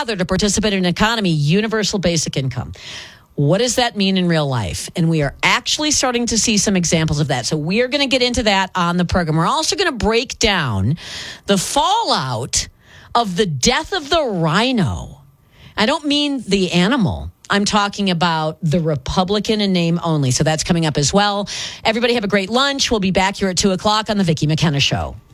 bother to participate in an economy, universal basic income. What does that mean in real life? And we are actually starting to see some examples of that. So we are going to get into that on the program. We're also going to break down the fallout of the death of the rhino. I don't mean the animal. I'm talking about the Republican in name only. So that's coming up as well. Everybody have a great lunch. We'll be back here at 2 o'clock on the Vicki McKenna Show.